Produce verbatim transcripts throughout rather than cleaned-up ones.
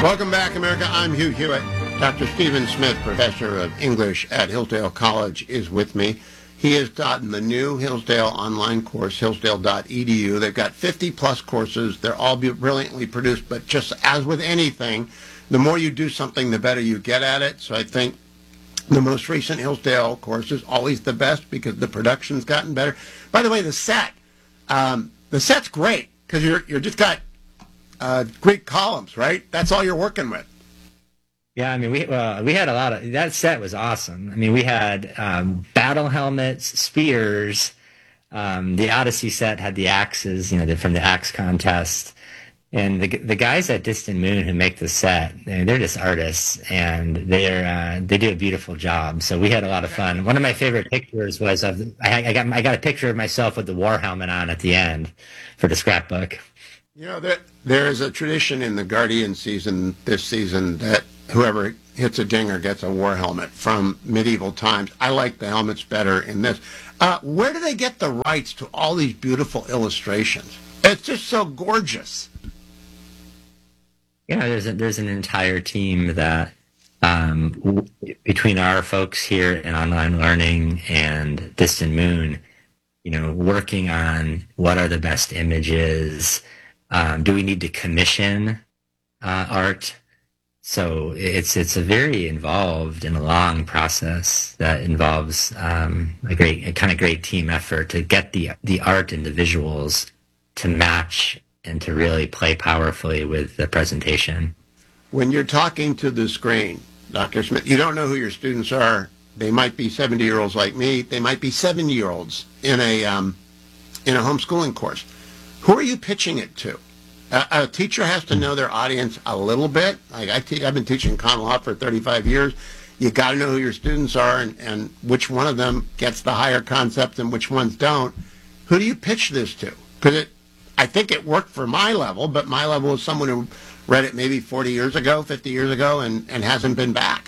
Welcome back, America. I'm Hugh Hewitt. Doctor Stephen Smith, professor of English at Hillsdale College, is with me. He has taught in the new Hillsdale online course, hillsdale dot e d u. They've got fifty plus courses. They're all brilliantly produced, but just as with anything, the more you do something, the better you get at it. So I think the most recent Hillsdale course is always the best because the production's gotten better. By the way, the set, um, the set's great because you're you're just got uh, Greek columns, right? That's all you're working with. Yeah, I mean, we uh, we had a lot of, that set was awesome. I mean, we had um, battle helmets, spears. Um, the Odyssey set had the axes, you know, the, from the axe contest. And the the guys at Distant Moon who make the set, they're just artists, and they're uh, they do a beautiful job. So we had a lot of fun. One of my favorite pictures was of I, I got I got a picture of myself with the war helmet on at the end for the scrapbook. You know, there there is a tradition in the Guardian season this season that whoever hits a dinger gets a war helmet from medieval times. I like the helmets better in this. Uh, where do they get the rights to all these beautiful illustrations? It's just so gorgeous. Yeah, there's a, there's an entire team that um, w- between our folks here in online learning and Distant Moon, you know, working on what are the best images. Um, do we need to commission uh, art? So it's it's a very involved and a long process that involves um, a great, a kind of great team effort to get the the art and the visuals to match and to really play powerfully with the presentation. When you're talking to the screen, Doctor Smith, you don't know who your students are. They might be seventy-year-olds like me. They might be seven-year-olds in a um, in a homeschooling course. Who are you pitching it to? A, a teacher has to know their audience a little bit. Like I te- I've been teaching common law for thirty-five years. You got to know who your students are and, and which one of them gets the higher concepts and which ones don't. Who do you pitch this to? Because it, I think it worked for my level, but my level is someone who read it maybe forty years ago, fifty years ago, and, and hasn't been back.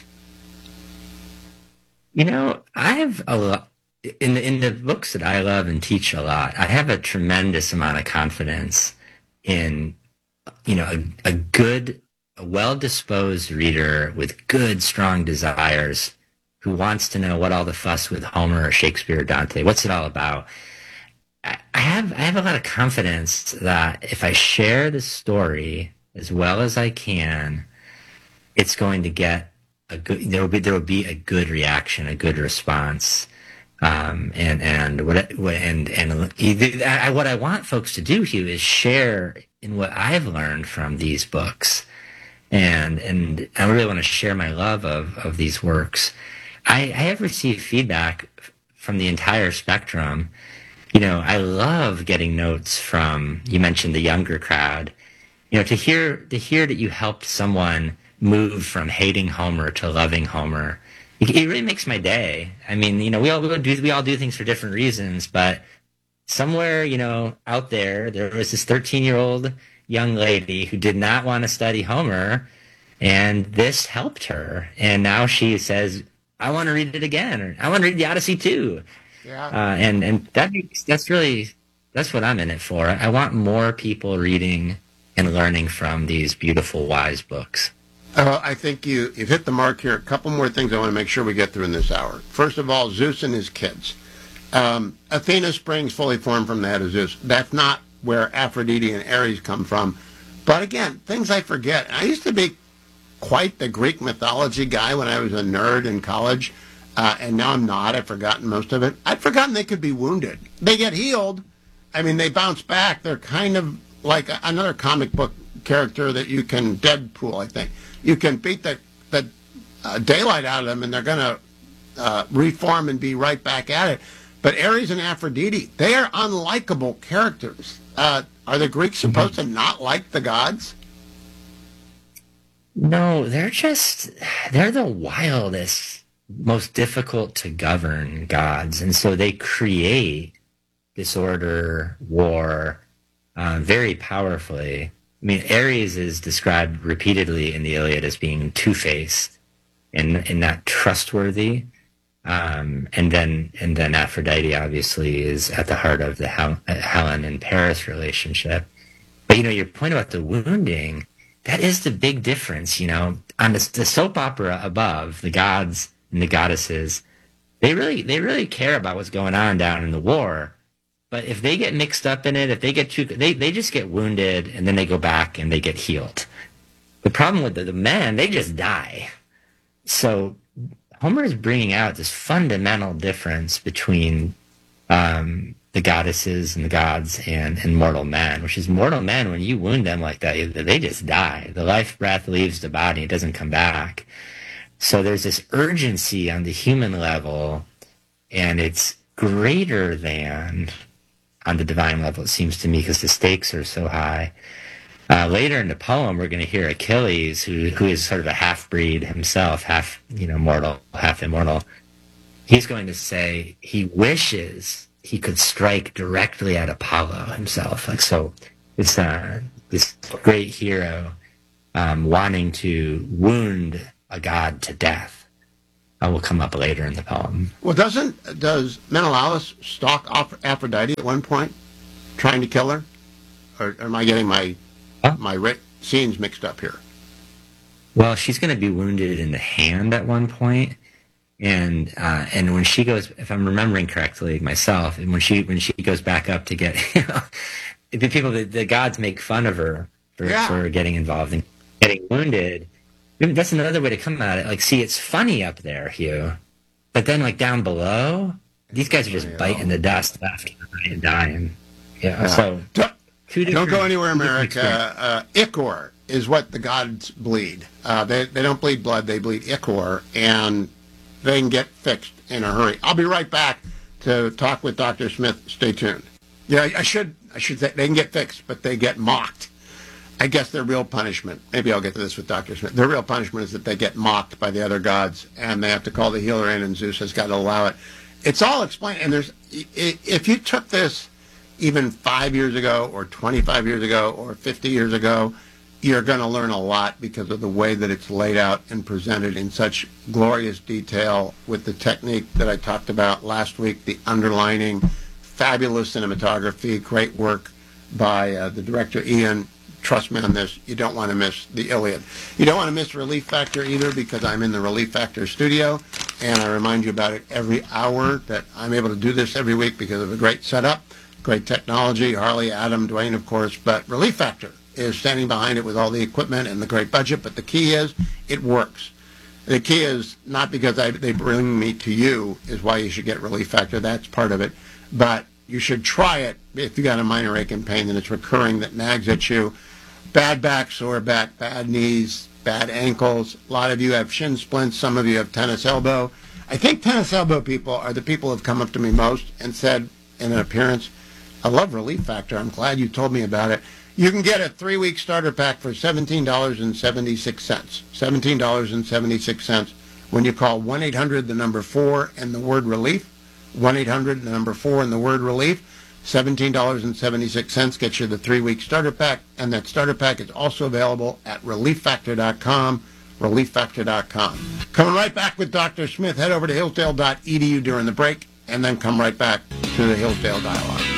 You know, I have a lot. In the, in the books that I love and teach a lot, I have a tremendous amount of confidence in, you know, a, a good, a well-disposed reader with good, strong desires who wants to know what all the fuss with Homer or Shakespeare or Dante, what's it all about? I I have I have a lot of confidence that if I share the story as well as I can, it's going to get a good. There will be there will be a good reaction, a good response. Um, and and what what and and either, I, what I want folks to do, Hugh, is share in what I've learned from these books, and and I really want to share my love of of these works. I, I have received feedback from the entire spectrum. You know, I love getting notes from, you mentioned the younger crowd. You know, to hear to hear that you helped someone move from hating Homer to loving Homer. It, it really makes my day. I mean, you know, we all we all do we all do things for different reasons, but somewhere, you know, out there, there was this thirteen-year-old young lady who did not want to study Homer, and this helped her. And now she says, "I want to read it again," or "I want to read the Odyssey too." Yeah. Uh, and and that makes, that's really that's what I'm in it for. I want more people reading and learning from these beautiful, wise books. Uh, I think you, you've hit the mark here. A couple more things I want to make sure we get through in this hour. First of all, Zeus and his kids. Um, Athena springs fully formed from the head of Zeus. That's not where Aphrodite and Ares come from. But again, things I forget. I used to be quite the Greek mythology guy when I was a nerd in college, uh, and now I'm not. I've forgotten most of it. I'd forgotten they could be wounded. They get healed. I mean, they bounce back. They're kind of like another comic book character that you can Deadpool, I think. You can beat the, the uh, daylight out of them, and they're going to uh, reform and be right back at it. But Ares and Aphrodite, they are unlikable characters. Uh, are the Greeks supposed mm-hmm. to not like the gods? No, they're just, they're the wildest, most difficult to govern gods. And so they create disorder, war, uh, very powerfully. I mean, Ares is described repeatedly in the Iliad as being two-faced and, and not trustworthy. Um, and then and then Aphrodite obviously is at the heart of the Hel- Helen and Paris relationship. But, you know, your point about the wounding, that is the big difference, you know. On the, the soap opera above, the gods and the goddesses, they really they really care about what's going on down in the war. But if they get mixed up in it, if they get too, they they just get wounded and then they go back and they get healed. The problem with the, the men, they just die. So Homer is bringing out this fundamental difference between um, the goddesses and the gods and, and mortal men, which is mortal men, when you wound them like that, they just die. The life breath leaves the body, it doesn't come back. So there's this urgency on the human level, and it's greater than on the divine level, it seems to me, because the stakes are so high. Uh, later in the poem, we're going to hear Achilles, who who is sort of a half-breed himself, half you know mortal, half immortal. He's going to say he wishes he could strike directly at Apollo himself. Like so, it's uh, this great hero um, wanting to wound a god to death. Uh, will come up later in the poem. Well, doesn't does Menelaus stalk Aph- Aphrodite at one point, trying to kill her? Or, or am I getting my Huh? my writ- scenes mixed up here? Well, she's going to be wounded in the hand at one point, and uh, and when she goes, if I'm remembering correctly myself, and when she when she goes back up to get, you know, the people, the, the gods make fun of her for, Yeah. for getting involved in getting wounded. That's another way to come at it. Like, see, it's funny up there, Hugh, but then like down below, these guys are just Yeah. biting the dust left and right and dying. Yeah. Yeah. So Don't, two don't go different- anywhere, two different America. experiences. Uh, Ichor is what the gods bleed. Uh, they they don't bleed blood; they bleed ichor, and they can get fixed in a hurry. I'll be right back to talk with Doctor Smith. Stay tuned. Yeah, I I should I should say they can get fixed, but they get mocked. I guess their real punishment, maybe I'll get to this with Doctor Smith, their real punishment is that they get mocked by the other gods, and they have to call the healer in, and Zeus has got to allow it. It's all explained, and there's, i- i- if you took this even five years ago, or twenty-five years ago, or fifty years ago, you're going to learn a lot because of the way that it's laid out and presented in such glorious detail with the technique that I talked about last week, the underlining, fabulous cinematography, great work by uh, the director Ian. Trust me on this, you don't want to miss the Iliad. You don't want to miss Relief Factor either, because I'm in the Relief Factor studio, and I remind you about it every hour, that I'm able to do this every week because of a great setup, great technology, Harley, Adam, Dwayne, of course, but Relief Factor is standing behind it with all the equipment and the great budget, but the key is it works. The key is not because I, they bring me to you is why you should get Relief Factor. That's part of it. But you should try it if you got a minor ache and pain and it's recurring that nags at you. Bad back, sore back, bad knees, bad ankles. A lot of you have shin splints. Some of you have tennis elbow. I think tennis elbow people are the people who have come up to me most and said in an appearance, I love Relief Factor. I'm glad you told me about it. You can get a three-week starter pack for seventeen dollars and seventy-six cents. seventeen dollars and seventy-six cents when you call one eight hundred, the number four, and the word relief. one eight hundred, the number four, and the word relief. seventeen dollars and seventy-six cents gets you the three-week starter pack, and that starter pack is also available at relief factor dot com, relief factor dot com. Coming right back with Doctor Smith. Head over to hillsdale dot e d u during the break, and then come right back to the Hillsdale Dialogue.